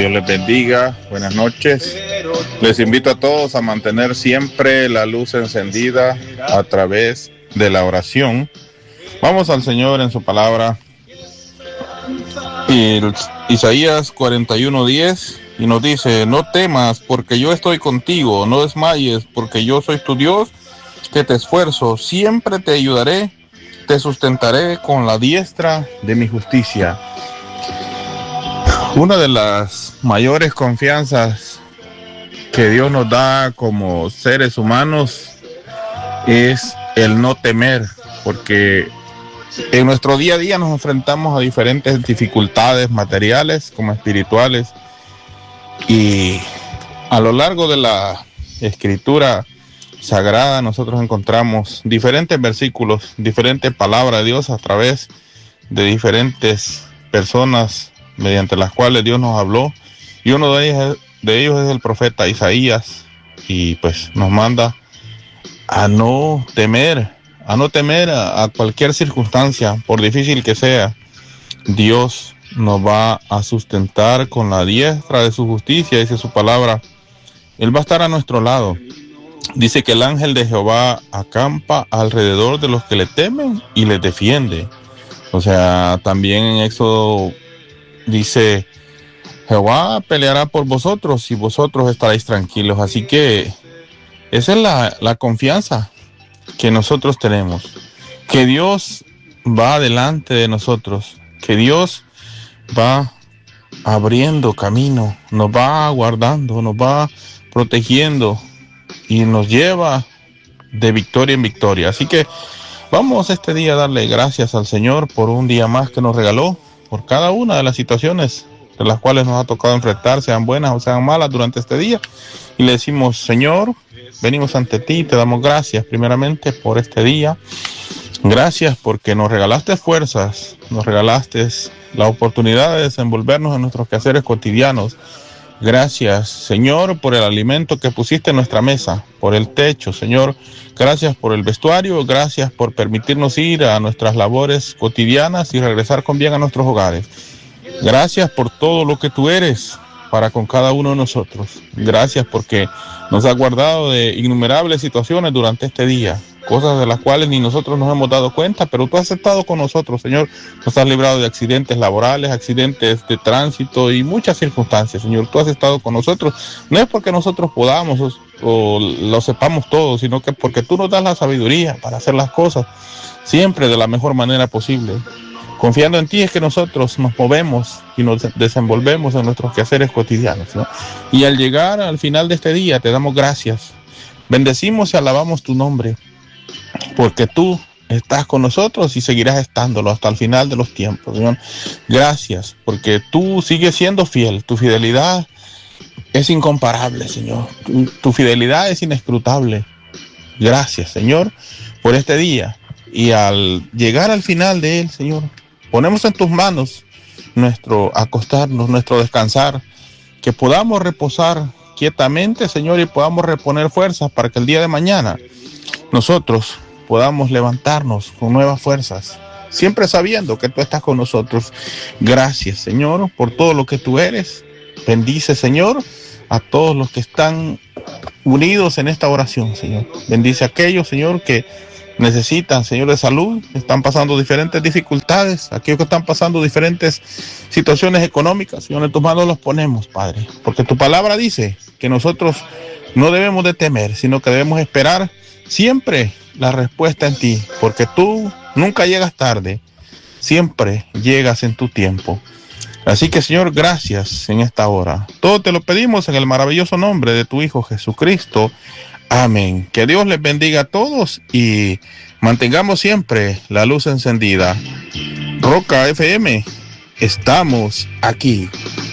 Dios les bendiga, buenas noches. Les invito a todos a mantener siempre la luz encendida a través de la oración. Vamos al Señor en su palabra. Isaías 41:10 y nos dice: no temas porque yo estoy contigo, no desmayes porque yo soy tu Dios, que te esfuerzo, siempre te ayudaré, te sustentaré con la diestra de mi justicia. Una de las mayores confianzas que Dios nos da como seres humanos es el no temer, porque en nuestro día a día nos enfrentamos a diferentes dificultades materiales como espirituales, y a lo largo de la escritura sagrada nosotros encontramos diferentes versículos, diferentes palabras de Dios a través de diferentes personas mediante las cuales Dios nos habló, y uno de ellos es el profeta Isaías, y pues nos manda a no temer a cualquier circunstancia, por difícil que sea. Dios nos va a sustentar con la diestra de su justicia, dice su palabra. Él va a estar a nuestro lado. Dice que el ángel de Jehová acampa alrededor de los que le temen y les defiende. O sea, también en Éxodo dice: Jehová peleará por vosotros y vosotros estaréis tranquilos. Así que esa es la confianza que nosotros tenemos, que Dios va delante de nosotros, que Dios va abriendo camino, nos va guardando, nos va protegiendo y nos lleva de victoria en victoria. Así que vamos este día a darle gracias al Señor por un día más que nos regaló, por cada una de las situaciones de las cuales nos ha tocado enfrentar, sean buenas o sean malas durante este día, y le decimos: Señor, venimos ante ti, te damos gracias primeramente por este día. Gracias porque nos regalaste fuerzas, nos regalaste la oportunidad de desenvolvernos en nuestros quehaceres cotidianos. Gracias, Señor, por el alimento que pusiste en nuestra mesa, por el techo, Señor. Gracias por el vestuario, gracias por permitirnos ir a nuestras labores cotidianas y regresar con bien a nuestros hogares. Gracias por todo lo que tú eres para con cada uno de nosotros. Gracias porque nos has guardado de innumerables situaciones durante este día, cosas de las cuales ni nosotros nos hemos dado cuenta, pero tú has estado con nosotros, Señor. Nos has librado de accidentes laborales, accidentes de tránsito y muchas circunstancias, Señor. Tú has estado con nosotros. No es porque nosotros podamos o lo sepamos todo, sino que porque tú nos das la sabiduría para hacer las cosas siempre de la mejor manera posible. Confiando en ti es que nosotros nos movemos y nos desenvolvemos en nuestros quehaceres cotidianos, ¿no? Y al llegar al final de este día te damos gracias. Bendecimos y alabamos tu nombre, porque tú estás con nosotros y seguirás estándolo hasta el final de los tiempos, Señor. Gracias, porque tú sigues siendo fiel. Tu fidelidad es incomparable, Señor. Tu fidelidad es inescrutable. Gracias, Señor, por este día. Y al llegar al final de él, Señor, ponemos en tus manos nuestro acostarnos, nuestro descansar, que podamos reposar quietamente, Señor, y podamos reponer fuerzas para que el día de mañana nosotros podamos levantarnos con nuevas fuerzas, siempre sabiendo que tú estás con nosotros. Gracias, Señor, por todo lo que tú eres. Bendice, Señor, a todos los que están unidos en esta oración, Señor. Bendice a aquellos, Señor, que necesitan, Señor, de salud, están pasando diferentes dificultades, aquellos que están pasando diferentes situaciones económicas, Señor, en tus manos los ponemos, Padre, porque tu palabra dice que nosotros no debemos de temer, sino que debemos esperar siempre la respuesta en ti, porque tú nunca llegas tarde, siempre llegas en tu tiempo. Así que, Señor, gracias en esta hora. Todo te lo pedimos en el maravilloso nombre de tu Hijo Jesucristo. Amén. Que Dios les bendiga a todos y mantengamos siempre la luz encendida. Roca FM, estamos aquí.